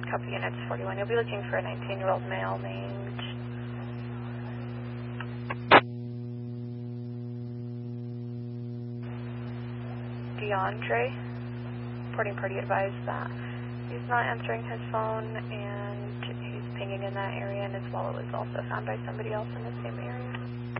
Copy units 41. You'll be looking for a 19-year-old male named DeAndre. Reporting party advised that he's not answering his phone and he's pinging in that area, and his wallet was also found by somebody else in the same area.